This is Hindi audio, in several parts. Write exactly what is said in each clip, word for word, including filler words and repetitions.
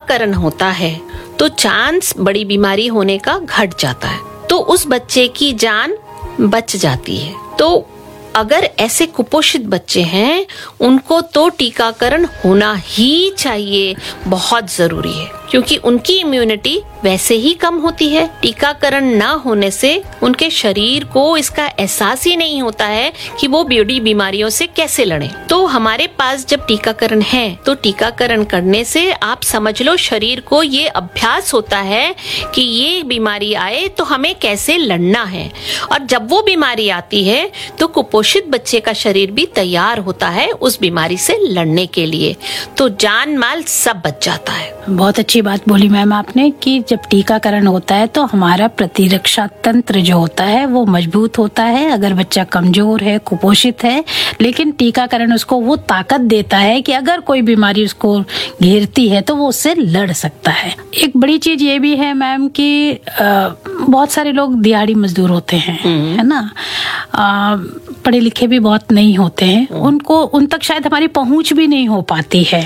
टीकाकरण होता है तो चांस बड़ी बीमारी होने का घट जाता है, तो उस बच्चे की जान बच जाती है। तो अगर ऐसे कुपोषित बच्चे हैं उनको तो टीकाकरण होना ही चाहिए, बहुत जरूरी है, क्योंकि उनकी इम्यूनिटी वैसे ही कम होती है। टीकाकरण ना होने से उनके शरीर को इसका एहसास ही नहीं होता है कि वो बड़ी बीमारियों से कैसे लड़ें। तो हमारे पास जब टीकाकरण है तो टीकाकरण करने से आप समझ लो शरीर को ये अभ्यास होता है कि ये बीमारी आए तो हमें कैसे लड़ना है, और जब वो बीमारी आती है तो कुपोषित बच्चे का शरीर भी तैयार होता है उस बीमारी से लड़ने के लिए, तो जान माल सब बच जाता है। बहुत अच्छी बात बोली मैम आपने कि जब टीकाकरण होता है तो हमारा प्रतिरक्षा तंत्र जो होता है वो मजबूत होता है। अगर बच्चा कमजोर है, कुपोषित है, लेकिन टीकाकरण उसको वो ताकत देता है कि अगर कोई बीमारी उसको घेरती है तो वो उससे लड़ सकता है। एक बड़ी चीज ये भी है मैम कि आ, बहुत सारे लोग दिहाड़ी मजदूर होते हैं, है ना, आ, पढ़े लिखे भी बहुत नहीं होते हैं, उनको उन तक शायद हमारी पहुंच भी नहीं हो पाती है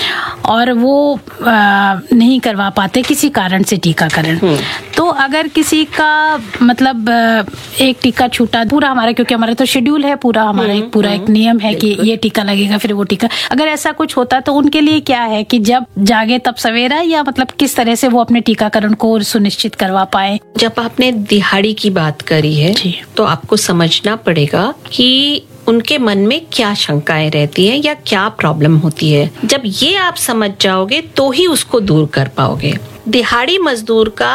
और वो आ, नहीं करवा पाते किसी कारण से टीकाकरण। तो अगर किसी का मतलब एक टीका छूटा पूरा हमारा, क्योंकि हमारा तो शेड्यूल है पूरा, हमारा एक पूरा एक नियम है कि ये टीका लगेगा फिर वो टीका, अगर ऐसा कुछ होता तो उनके लिए क्या है कि जब जागे तब सवेरा, या मतलब किस तरह से वो अपने टीकाकरण को सुनिश्चित करवा पाए? जब आपने दिहाड़ी की बात करी है तो आपको समझना पड़ेगा कि उनके मन में क्या शंकाएं रहती हैं या क्या प्रॉब्लम होती है। जब ये आप समझ जाओगे तो ही उसको दूर कर पाओगे। दिहाड़ी मजदूर का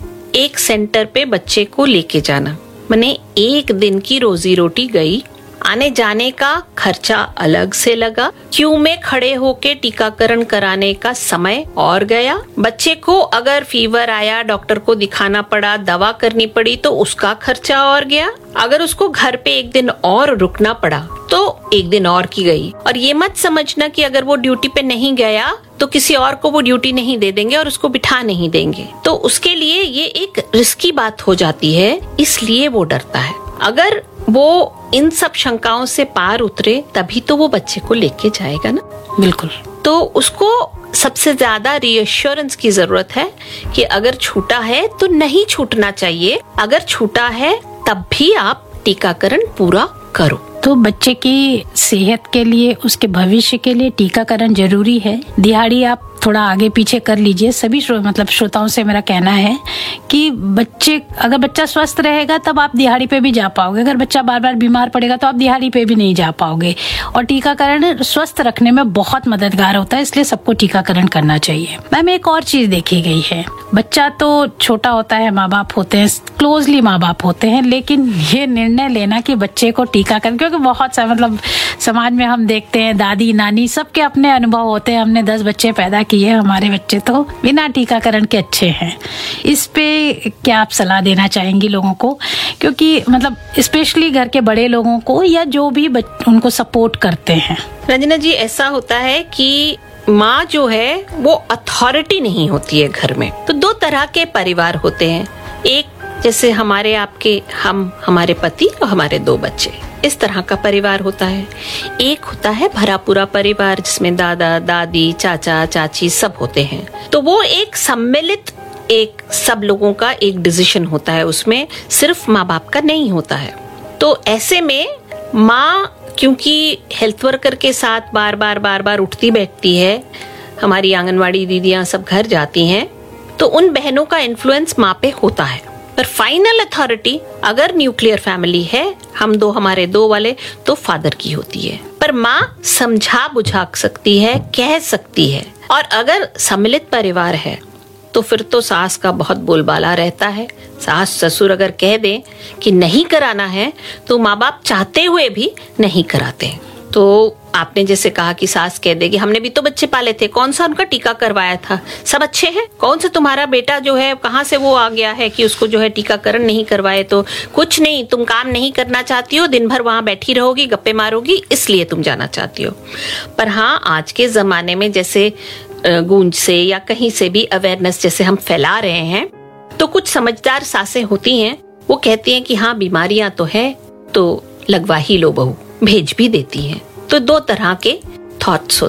एक सेंटर पे बच्चे को लेके जाना माने एक दिन की रोजी रोटी गई, आने जाने का खर्चा अलग से लगा, क्यू में खड़े होके टीकाकरण कराने का समय और गया, बच्चे को अगर फीवर आया डॉक्टर को दिखाना पड़ा, दवा करनी पड़ी तो उसका खर्चा और गया, अगर उसको घर पे एक दिन और रुकना पड़ा तो एक दिन और की गई। और ये मत समझना कि अगर वो ड्यूटी पे नहीं गया तो किसी और को वो ड्यूटी नहीं दे देंगे और उसको बिठा नहीं देंगे, तो उसके लिए ये एक रिस्की बात हो जाती है, इसलिए वो डरता है। अगर वो इन सब शंकाओं से पार उतरे तभी तो वो बच्चे को लेके जाएगा ना। बिल्कुल। तो उसको सबसे ज्यादा रीअश्योरेंस की जरूरत है कि अगर छूटा है तो नहीं छूटना चाहिए, अगर छूटा है तब भी आप टीकाकरण पूरा करो। तो बच्चे की सेहत के लिए, उसके भविष्य के लिए टीकाकरण जरूरी है। दिहाड़ी आप थोड़ा आगे पीछे कर लीजिए। सभी श्रो, मतलब श्रोताओं से मेरा कहना है कि बच्चे अगर बच्चा स्वस्थ रहेगा तब आप दिहाड़ी पे भी जा पाओगे, अगर बच्चा बार बार बीमार पड़ेगा तो आप दिहाड़ी पे भी नहीं जा पाओगे। और टीकाकरण स्वस्थ रखने में बहुत मददगार होता है, इसलिए सबको टीकाकरण करना चाहिए। मैम एक और चीज देखी गई है, बच्चा तो छोटा होता है, माँ बाप होते हैं, क्लोजली माँ बाप होते हैं, लेकिन ये निर्णय लेना कि बच्चे को टीकाकरण, क्योंकि बहुत सा मतलब समाज में हम देखते हैं दादी नानी सबके अपने अनुभव होते हैं, हमने दस बच्चे पैदा किए, हमारे बच्चे तो बिना टीकाकरण के अच्छे हैं। इस पे क्या आप सलाह देना चाहेंगी लोगों को, क्योंकि मतलब स्पेशली घर के बड़े लोगों को या जो भी उनको सपोर्ट करते हैं? रंजना जी, ऐसा होता है कि माँ जो है वो अथॉरिटी नहीं होती है घर में। तो दो तरह के परिवार होते हैं, एक जैसे हमारे आपके हम हमारे पति और हमारे दो बच्चे, इस तरह का परिवार होता है। एक होता है भरा पूरा परिवार जिसमें दादा दादी चाचा चाची सब होते हैं, तो वो एक सम्मिलित एक सब लोगों का एक डिसीजन होता है, उसमें सिर्फ माँ बाप का नहीं होता है। तो ऐसे में माँ क्योंकि हेल्थ वर्कर के साथ बार बार बार बार उठती बैठती है, हमारी आंगनवाड़ी दीदियां सब घर जाती हैं, तो उन बहनों का इन्फ्लुएंस माँ पे होता है। पर फाइनल अथॉरिटी अगर न्यूक्लियर फैमिली है, हम दो हमारे दो वाले, तो फादर की होती है। पर माँ समझा बुझा सकती है, कह सकती है। और अगर सम्मिलित परिवार है तो फिर तो सास का बहुत बोलबाला रहता है। सास ससुर अगर कह दें कि नहीं कराना है तो माँ बाप चाहते हुए भी नहीं कराते। तो आपने जैसे कहा कि सास कह देगी हमने भी तो बच्चे पाले थे, कौन सा उनका टीका करवाया था, सब अच्छे हैं, कौन सा तुम्हारा बेटा जो है कहाँ से वो आ गया है कि उसको जो है टीकाकरण नहीं करवाए। तो कुछ नहीं, तुम काम नहीं करना चाहती हो, दिन भर वहां बैठी रहोगी, गप्पे मारोगी, इसलिए तुम जाना चाहती हो। पर हाँ, आज के जमाने में जैसे गूंज से या कहीं से भी अवेयरनेस जैसे हम फैला रहे हैं, तो कुछ समझदार सासें होती हैं, वो कहती हैं कि हाँ बीमारियां तो है तो लगवा ही लो बहू, भेज भी देती हैं। तो दो तरह के थॉट्स होते हैं।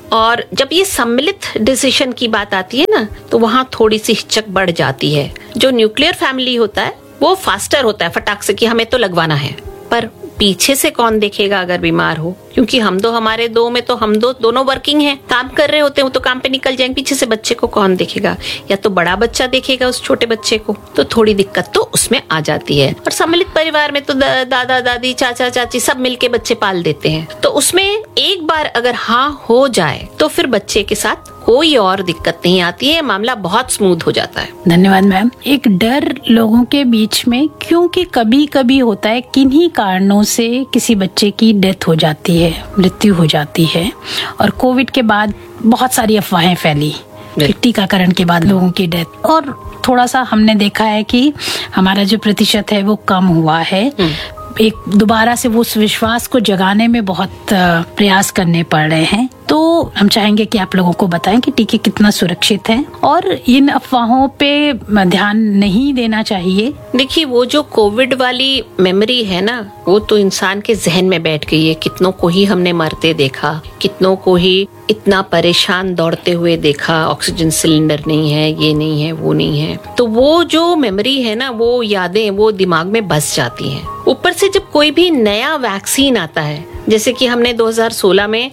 और जब ये सम्मिलित डिसीजन की बात आती है ना, तो वहाँ थोड़ी सी हिचक बढ़ जाती है। जो न्यूक्लियर फैमिली होता है वो फास्टर होता है फटाक से कि हमें तो लगवाना है, पर पीछे से कौन देखेगा अगर बीमार हो, क्योंकि हम दो हमारे दो में तो हम दो दोनों वर्किंग हैं, काम कर रहे होते हैं, वो तो काम पे निकल जाएंगे, पीछे से बच्चे को कौन देखेगा, या तो बड़ा बच्चा देखेगा उस छोटे बच्चे को, तो थोड़ी दिक्कत तो उसमें आ जाती है। और सम्मिलित परिवार में तो दा, दादा दादी चाचा चाची सब मिलके बच्चे पाल देते हैं, तो उसमें एक बार अगर हाँ हो जाए तो फिर बच्चे के साथ कोई और दिक्कत नहीं आती है, मामला बहुत स्मूथ हो जाता है। धन्यवाद मैम। एक डर लोगों के बीच में, क्योंकि कभी कभी होता है किन्हीं कारणों से किसी बच्चे की डेथ हो जाती है, मृत्यु हो जाती है, और कोविड के बाद बहुत सारी अफवाहें फैली टीकाकरण के बाद लोगों की डेथ, और थोड़ा सा हमने देखा है कि हमारा जो प्रतिशत है वो कम हुआ है। एक दोबारा से वो उस विश्वास को जगाने में बहुत प्रयास करने पड़ रहे हैं, तो हम चाहेंगे कि आप लोगों को बताएं कि टीके कितना सुरक्षित हैं और इन अफवाहों पे ध्यान नहीं देना चाहिए। देखिए, वो जो कोविड वाली मेमोरी है ना, वो तो इंसान के जहन में बैठ गई है। कितनों को ही हमने मरते देखा, कितनों को ही इतना परेशान दौड़ते हुए देखा, ऑक्सीजन सिलेंडर नहीं है, ये नहीं है, वो नहीं है, तो वो जो मेमोरी है ना, वो यादें वो दिमाग में बस जाती हैं। ऊपर से जब कोई भी नया वैक्सीन आता है, जैसे कि हमने दो हज़ार सोलह में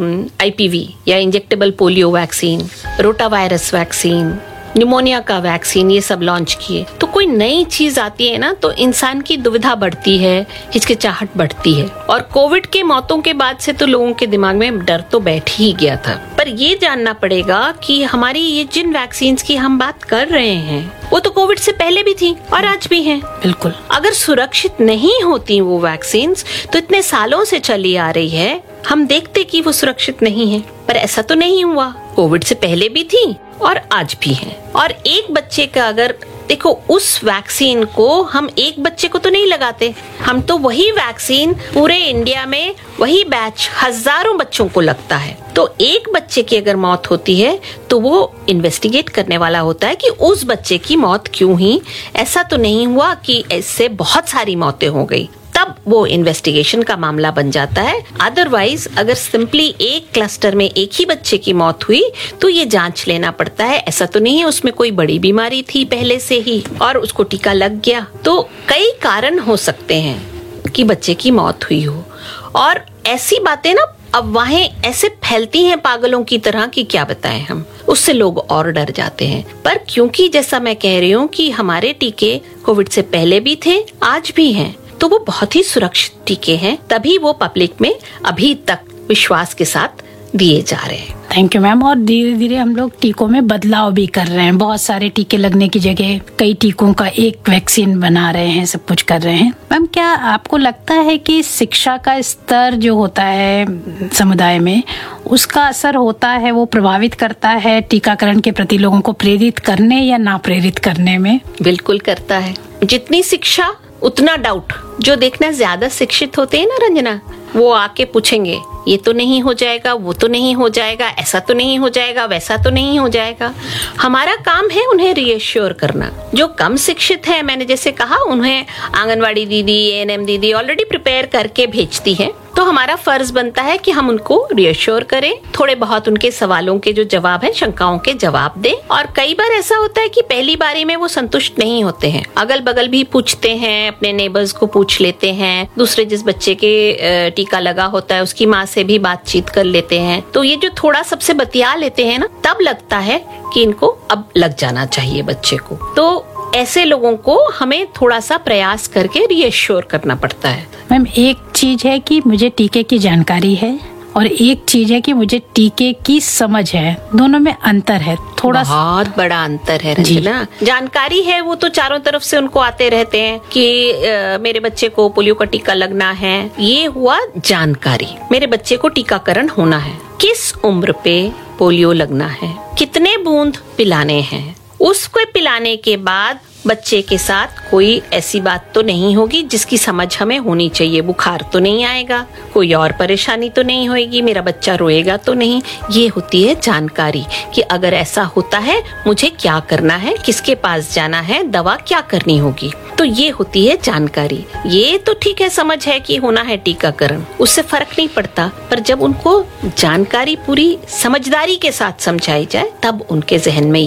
आईपीवी या injectable polio vaccine, rotavirus vaccine, pneumonia का वैक्सीन, ये सब लॉन्च किए, तो कोई नई चीज आती है ना तो इंसान की दुविधा बढ़ती है, हिचकिचाहट बढ़ती है। और कोविड के मौतों के बाद से तो लोगों के दिमाग में डर तो बैठ ही गया था। पर ये जानना पड़ेगा कि हमारी ये जिन वैक्सीन की हम बात कर रहे हैं वो तो कोविड से पहले भी थी और आज भी हैं। बिल्कुल। अगर सुरक्षित नहीं होती वो वैक्सीन तो इतने सालों से चली आ रही है, हम देखते कि वो सुरक्षित नहीं है, पर ऐसा तो नहीं हुआ। कोविड से पहले भी थी और आज भी है। और एक बच्चे का अगर देखो, उस वैक्सीन को हम एक बच्चे को तो नहीं लगाते, हम तो वही वैक्सीन पूरे इंडिया में वही बैच हजारों बच्चों को लगता है। तो एक बच्चे की अगर मौत होती है तो वो इन्वेस्टिगेट करने वाला होता है कि उस बच्चे की मौत क्यों हुई, ऐसा तो नहीं हुआ कि इससे बहुत सारी मौतें हो गई, तब वो इन्वेस्टिगेशन का मामला बन जाता है। अदरवाइज अगर सिंपली एक क्लस्टर में एक ही बच्चे की मौत हुई तो ये जांच लेना पड़ता है। ऐसा तो नहीं है उसमें कोई बड़ी बीमारी थी पहले से ही और उसको टीका लग गया। तो कई कारण हो सकते हैं कि बच्चे की मौत हुई हो, और ऐसी बातें ना अफवाहें ऐसे फैलती हैं पागलों की तरह कि क्या बताएं हम, उससे लोग और डर जाते हैं। पर क्योंकि जैसा मैं कह रही हूँ कि हमारे टीके कोविड से पहले भी थे, आज भी हैं, तो वो बहुत ही सुरक्षित टीके हैं, तभी वो पब्लिक में अभी तक विश्वास के साथ दिए जा रहे हैं। Thank you ma'am. और धीरे धीरे हम लोग टीकों में बदलाव भी कर रहे हैं, बहुत सारे टीके लगने की जगह कई टीकों का एक वैक्सीन बना रहे हैं, सब कुछ कर रहे हैं। मैम, क्या आपको लगता है कि शिक्षा का स्तर जो होता है समुदाय में, उसका असर होता है, वो प्रभावित करता है टीकाकरण के प्रति लोगों को प्रेरित करने या ना प्रेरित करने में? बिल्कुल करता है। जितनी शिक्षा उतना डाउट। जो देखना ज्यादा शिक्षित होते हैं ना रंजना, वो आके पूछेंगे ये तो नहीं हो जाएगा, वो तो नहीं हो जाएगा, ऐसा तो नहीं हो जाएगा, वैसा तो नहीं हो जाएगा। हमारा काम है उन्हें रीअश्योर करना। जो कम शिक्षित है, मैंने जैसे कहा, उन्हें आंगनवाड़ी दीदी, एएनएम दीदी ऑलरेडी प्रिपेयर करके भेजती है, तो हमारा फर्ज बनता है कि हम उनको रीअश्योर करें, थोड़े बहुत उनके सवालों के जो जवाब है, शंकाओं के जवाब दें। और कई बार ऐसा होता है कि पहली बारी में वो संतुष्ट नहीं होते हैं, अगल बगल भी पूछते हैं, अपने नेबर्स को पूछ लेते हैं, दूसरे जिस बच्चे के टीका लगा होता है उसकी माँ से भी बातचीत कर लेते हैं। तो ये जो थोड़ा सबसे बतिया लेते हैं ना, तब लगता है कि इनको अब लग जाना चाहिए बच्चे को। तो ऐसे लोगों को हमें थोड़ा सा प्रयास करके रीअश्योर करना पड़ता है। मैम, एक चीज है कि मुझे टीके की जानकारी है और एक चीज है कि मुझे टीके की समझ है, दोनों में अंतर है, थोड़ा बहुत बड़ा अंतर है रंजना। जानकारी है वो तो चारों तरफ से उनको आते रहते हैं कि आ, मेरे बच्चे को पोलियो का टीका लगना है, ये हुआ जानकारी। मेरे बच्चे को टीकाकरण होना है, किस उम्र पे पोलियो लगना है, कितने बूंद पिलाने हैं, उसको पिलाने के बाद बच्चे के साथ कोई ऐसी बात तो नहीं होगी जिसकी समझ हमें होनी चाहिए। बुखार तो नहीं आएगा, कोई और परेशानी तो नहीं होगी, मेरा बच्चा रोएगा तो नहीं। ये होती है जानकारी कि अगर ऐसा होता है मुझे क्या करना है, किसके पास जाना है, दवा क्या करनी होगी। तो ये होती है जानकारी। ये तो ठीक है, समझ है कि होना है टीकाकरण, उससे फर्क नहीं पड़ता, पर जब उनको जानकारी पूरी समझदारी के साथ समझाई जाए तब उनके जहन में